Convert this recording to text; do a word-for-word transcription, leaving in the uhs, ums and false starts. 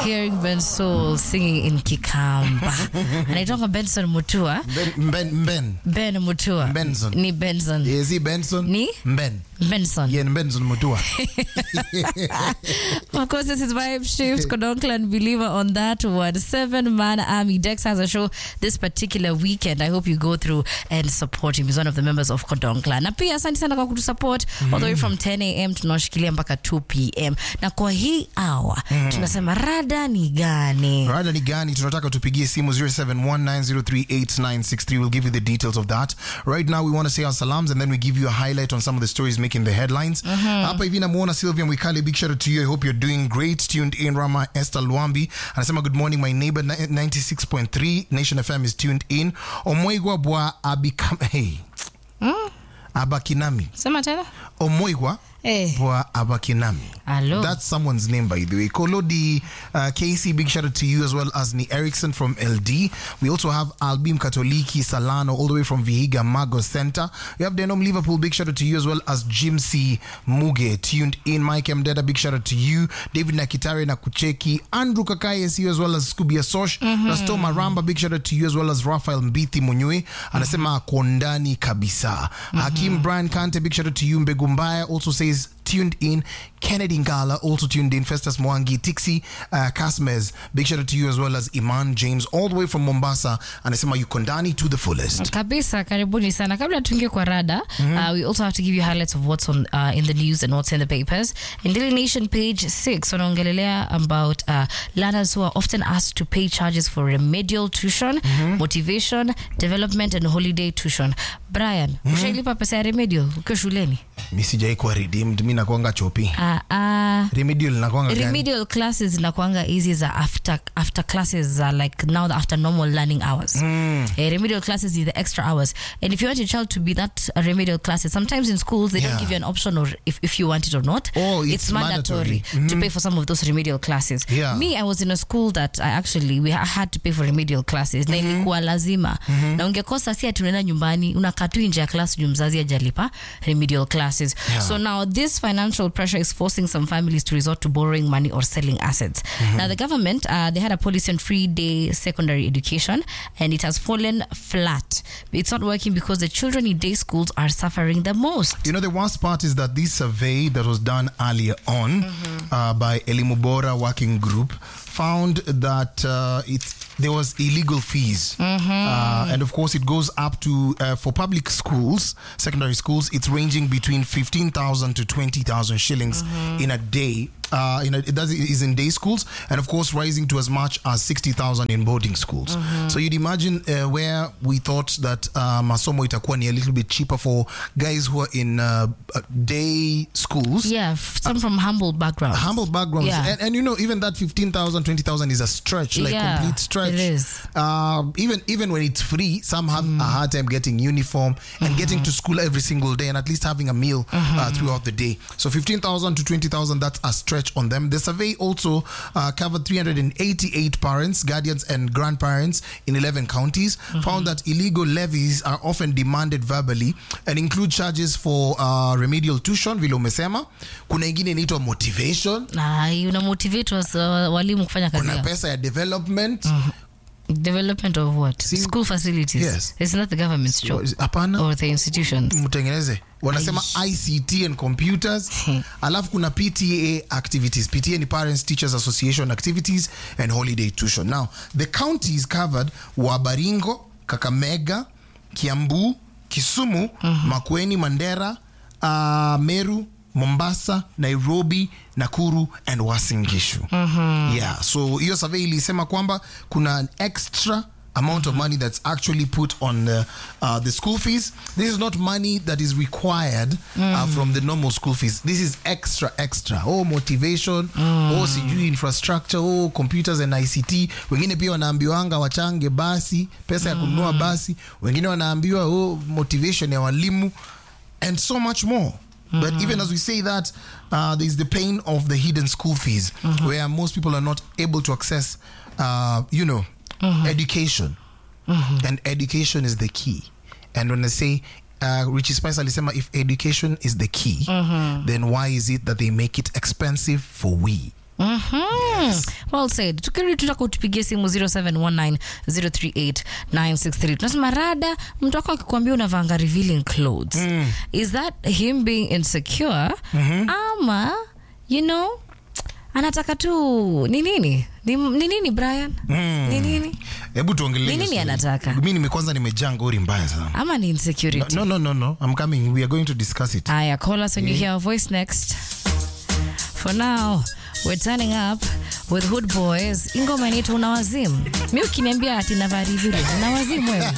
hearing Ben Soul singing in Kikamba. Anaitwa Benson Mutua. Ben Ben Ben. Ben Mutua. Benson. Ni Benson. Is he Benson? Ni? Ben. Benson. Yeah, Benson Mutua. Of course, this is Vibe Shift. Kodonkla and Believer on that one. Seven-man army. Dex has a show this particular weekend. I hope you go through and support him. He's one of the members of Kodonkla. Na pia asante sana kwa kutusupport all the way from ten a.m. tunashikilia mpaka two p.m. Na kwa hii hour mm. tunasema rada ni gani? Rada ni gani? Tunataka tupigie simu zero seven one nine zero three eight nine six three. We'll give you the details of that. Right now we want to say our salams and then we give you a highlight on some of the stories making the headlines. Hapa hivi namuona Sylvia Mwikali, big shout out to you. I hope you're doing great. Tuned in. Rama Esther Luambi anasema good morning my neighbor. Ninety-six point three Nation F M is tuned in. Omoigwa bwa abikam hey mm. Abakinami. Sema tena. Omoigwa Eh. Bwa Abakinami. Hello. That's someone's name, by the way. Kolodi uh, K C, big shout out to you, as well as Ni Erickson from L D. We also have Albim Katoliki Salano, all the way from Vihiga Mago Center. We have Denom Liverpool, big shout out to you, as well as Jim C. Muge, tuned in. Mike Mdeda, big shout out to you. David Nakitari Nakucheki. Andrew Kakai, see you, as well as Scooby Asosh. Mm-hmm. Rasto Maramba, big shout out to you, as well as Rafael Mbithi Munywe. Anasema Kondani Kabisa. Mm-hmm. Hakim Brian Kante, big shout out to you. Mbegumbaya also says tuned in. Kennedy Ngala also tuned in. Festus Mwangi, Tixi uh, Kasmez, big shout out to you, as well as Iman James all the way from Mombasa. Anasema you kondani to the fullest. Kabisa, karibuni sana. Kabla tuingie kwa rada, mm-hmm. uh, we also have to give you highlights of what's on uh, in the news and what's in the papers. In Daily Nation page six, wanaongelelea about uh, learners who are often asked to pay charges for remedial tuition, mm-hmm. motivation, development and holiday tuition. Brian, mm-hmm. ushailipa pesa ya remedial ukiwa shuleni? Mimi sijai kuwa redeemed, mimi nakuanga chopi. Ah uh, uh, remedial nakuanga gani? Remedial classes nakuanga easy za after after classes are like now the after normal learning hours. Mm. Uh, remedial classes is the extra hours. And if you want your child to be that uh, remedial classes, sometimes in schools they yeah. don't give you an option or if, if you want it or not. Oh, it's, it's mandatory, mandatory. Mm-hmm. to pay for some of those remedial classes. Yeah. Me, I was in a school that I actually we had to pay for remedial classes. Mm-hmm. Na ilikuwa lazima. Mm-hmm. Na ungekosa si tunaenda nyumbani unakaa tu nje ya class juu mzazi hajalipa remedial classes. Yeah. So now this financial pressure is forcing some families to resort to borrowing money or selling assets. Mm-hmm. Now the government, uh, they had a policy on free day secondary education and it has fallen flat. It's not working because the children in day schools are suffering the most. You know, the worst part is that this survey that was done earlier on mm-hmm. uh, by Elimubora Working Group found that uh, it's there was illegal fees. Mm-hmm. Uh, and of course it goes up to, uh, for public schools, secondary schools, it's ranging between fifteen thousand to twenty thousand shillings mm-hmm. in a day. Uh, in a, it does is in day schools, and of course rising to as much as sixty thousand in boarding schools. Mm-hmm. So you'd imagine uh, where we thought that uh, masomo itakuwa ni a little bit cheaper for guys who are in uh, day schools. Yeah, some uh, from humble backgrounds. Humble backgrounds. Yeah. And, and you know, even that fifteen thousand, twenty thousand is a stretch, like yeah, complete stretch. It is. Uh, even, even when it's free, some have mm. a hard time getting uniform and mm-hmm. getting to school every single day and at least having a meal mm-hmm. uh, throughout the day. So fifteen thousand to twenty thousand, that's a stretch on them. The survey also uh, covered three hundred eighty-eight parents, guardians and grandparents in eleven counties, mm-hmm. found that illegal levies are often demanded verbally and include charges for uh, remedial tuition, vile umesema. Kuna ingine inaitwa motivation. Ah, una motivate was, uh, walimu kufanya kazi. Kuna pesa ya development. Mm-hmm. Development of what? See, school facilities. Yes. It's not the government's job. Apana. Or the institutions. Mtengeneze. Wanasema I C T and computers. Alafu kuna P T A activities. P T A ni Parents Teachers Association activities and holiday tuition. Now, the counties covered were Baringo, Kakamega, Kiambu, Kisumu, mm-hmm. Makueni, Mandera, uh, Meru, Mombasa, Nairobi, Nakuru and Uasin Gishu. Mm-hmm. Yeah, so hiyo survey ilisema kwamba kuna an extra amount of money that's actually put on the, uh, the school fees. This is not money that is required mm. uh, from the normal school fees. This is extra, extra. Oh, motivation, mm. oh, sijui infrastructure, oh, computers and I C T. Wengine pia wanaambiwanga wachange basi, pesa ya kununua basi. Wengine wanaambiwa, oh, motivation ya walimu, and so much more. Mm-hmm. But even as we say that, uh, there's the pain of the hidden school fees, mm-hmm. where most people are not able to access, uh, you know, mm-hmm. education. Mm-hmm. And education is the key. And when I say, uh, Richie Spice alisema, if education is the key, mm-hmm. then why is it that they make it expensive for we? Mhm. Well said. Tukirudi tutaka utupigie simu zero seven one nine zero three eight nine six three. Tunasema rada mtu wako akikwambia unavanga revealing clothes. Mm. Is that him being insecure? Mm-hmm. Ama you know anataka tu ni nini? Ni nini Brian? Mm. Ni nini? Hebu tuongelee. Ni nini anataka? Mimi nimekwanza nimejaa ngori mbaya sana. Ama ni insecurity? No no no no. I'm coming. We are going to discuss it. Aya, call us when yeah. you hear our voice next. For now, we're turning up with Hood Boys. Ingoma inaitwa Unawazimu. Mimi ukiniambia ati navari vile, unawazimu wewe.